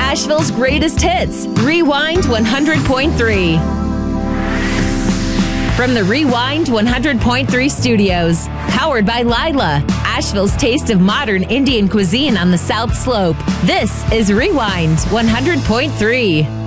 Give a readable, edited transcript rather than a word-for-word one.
Asheville's greatest hits, Rewind 100.3. From the Rewind 100.3 studios, powered by Lila, Asheville's taste of modern Indian cuisine on the South Slope. This is Rewind 100.3.